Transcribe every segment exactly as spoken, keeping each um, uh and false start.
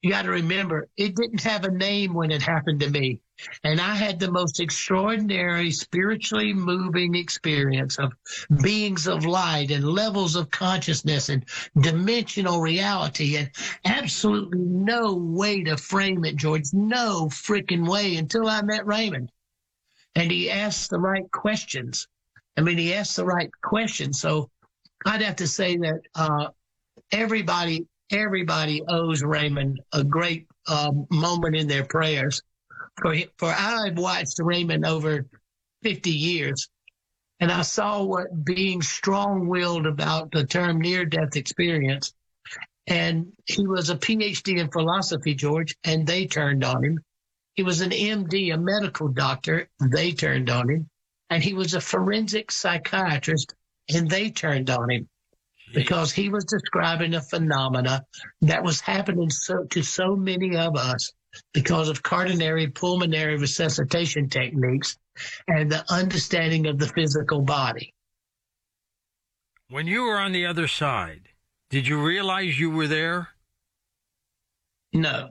You got to remember, it didn't have a name when it happened to me. And I had the most extraordinary, spiritually moving experience of beings of light and levels of consciousness and dimensional reality, and absolutely no way to frame it, George. No freaking way, until I met Raymond. And he asked the right questions. I mean, he asked the right questions. So I'd have to say that uh, everybody, everybody owes Raymond a great uh, moment in their prayers. For, for I've watched Raymond over fifty years, and I saw what being strong-willed about the term near-death experience. And he was a P H D in philosophy, George, and they turned on him. He was an M D, a medical doctor. They turned on him. And he was a forensic psychiatrist, and they turned on him because he was describing a phenomena that was happening so, to so many of us because of quaternary pulmonary resuscitation techniques and the understanding of the physical body. When you were on the other side, did you realize you were there? No.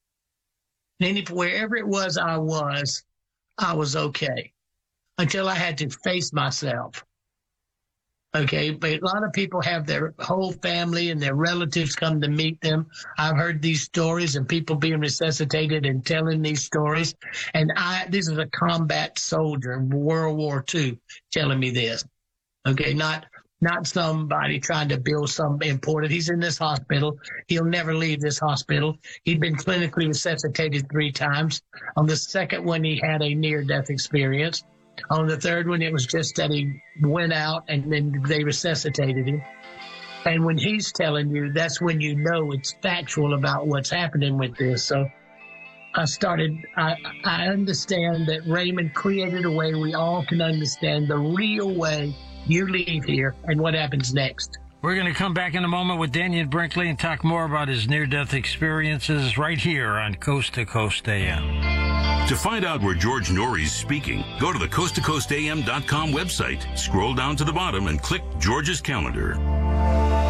Any, wherever it was I was, I was okay until I had to face myself. Okay, but a lot of people have their whole family and their relatives come to meet them. I've heard these stories and people being resuscitated and telling these stories. And I, this is a combat soldier in World War Two telling me this. Okay, not not somebody trying to build something important. He's in this hospital. He'll never leave this hospital. He'd been clinically resuscitated three times. On the second one, he had a near-death experience. On the third one, it was just that he went out and then they resuscitated him. And when he's telling you, that's when you know it's factual about what's happening with this. So I started, I, I understand that Raymond created a way we all can understand the real way you leave here and what happens next. We're going to come back in a moment with Dannion Brinkley and talk more about his near-death experiences right here on Coast to Coast A M. To find out where George Noory's speaking, go to the coast to coast a m dot com website, scroll down to the bottom, and click George's calendar.